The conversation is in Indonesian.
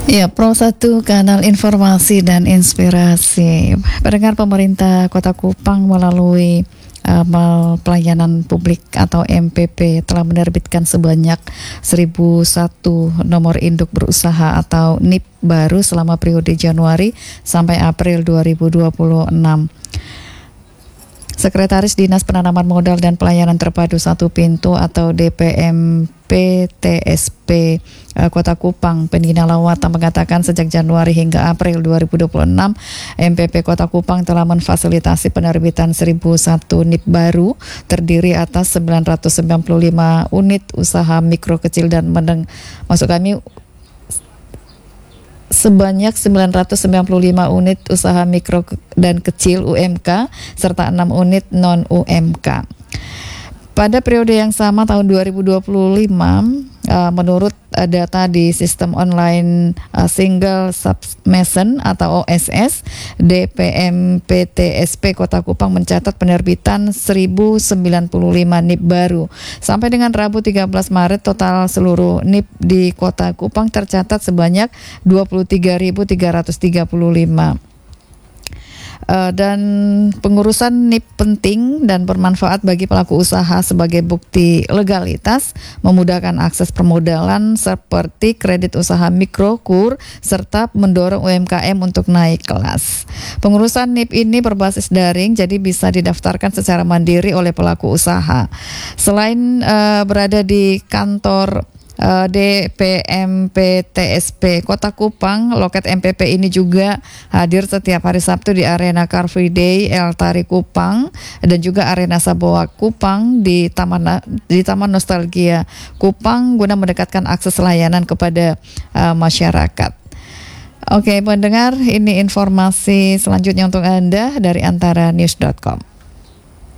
Ya, Pro 1 kanal informasi dan inspirasi. Pendengar, pemerintah Kota Kupang melalui Amal Pelayanan Publik atau MPP telah menerbitkan sebanyak 1.001 nomor induk berusaha atau NIP baru selama periode Januari sampai April 2026. Sekretaris Dinas Penanaman Modal dan Pelayanan Terpadu Satu Pintu atau DPMPTSP Kota Kupang, Pendina Lawata, mengatakan sejak Januari hingga April 2026, MPP Kota Kupang telah memfasilitasi penerbitan 1.001 NIP baru terdiri atas 995 unit usaha mikro, kecil, dan menengah. Maksud kami sebanyak 995 unit usaha mikro dan kecil UMK serta 6 unit non-UMK. Pada periode yang sama tahun 2025, menurut data di sistem online Single Submission atau OSS, DPMPTSP Kota Kupang mencatat penerbitan 1.095 NIP baru. Sampai dengan Rabu 13 Maret, total seluruh NIP di Kota Kupang tercatat sebanyak 23.335. Dan pengurusan NIP penting dan bermanfaat bagi pelaku usaha sebagai bukti legalitas, memudahkan akses permodalan seperti kredit usaha mikro, KUR, serta mendorong UMKM untuk naik kelas. Pengurusan NIP ini berbasis daring, jadi bisa didaftarkan secara mandiri oleh pelaku usaha. Selain berada di kantor DPMPTSP Kota Kupang, loket MPP ini juga hadir setiap hari Sabtu di Arena Car Free Day El Tari Kupang dan juga Arena Saboa Kupang di Taman Nostalgia Kupang guna mendekatkan akses layanan kepada masyarakat. Oke, pendengar, ini informasi selanjutnya untuk Anda dari antaranews.com.